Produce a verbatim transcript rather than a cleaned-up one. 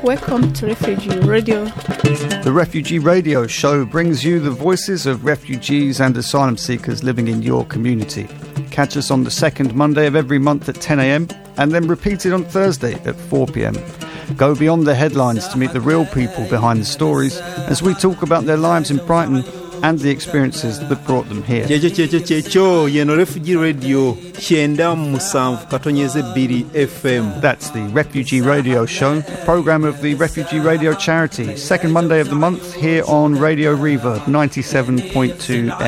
Welcome to Refugee Radio. The Refugee Radio Show brings you the voices of refugees and asylum seekers living in your community. Catch us on the second Monday of every month at ten a.m. and then repeated on Thursday at four p.m. Go beyond the headlines to meet the real people behind the stories as we talk about their lives in Brighton and the experiences that brought them here. Checho checho checho yeno Refugee Radio Chenda Musanvu Katonyeze Biri F M. That's the Refugee Radio Show, a programme of the Refugee Radio Charity, second Monday of the month here on Radio Reverb ninety-seven point two